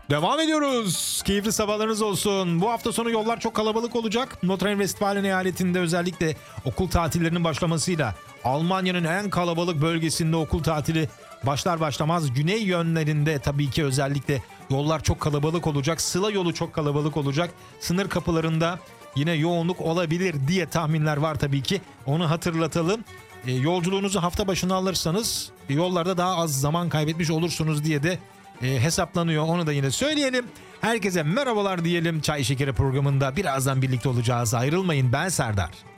Devam ediyoruz. Keyifli sabahlarınız olsun. Bu hafta sonu yollar çok kalabalık olacak. Nordrhein-Westfalen eyaletinde özellikle okul tatillerinin başlamasıyla Almanya'nın en kalabalık bölgesinde okul tatili başlar başlamaz güney yönlerinde tabii ki özellikle yollar çok kalabalık olacak. Sıla yolu çok kalabalık olacak. Sınır kapılarında yine yoğunluk olabilir diye tahminler var tabii ki. Onu hatırlatalım. Yolculuğunuzu hafta başına alırsanız yollarda daha az zaman kaybetmiş olursunuz diye de hesaplanıyor. Onu da yine söyleyelim. Herkese merhabalar diyelim. Çay Şekeri programında birazdan birlikte olacağız. Ayrılmayın, ben Serdar.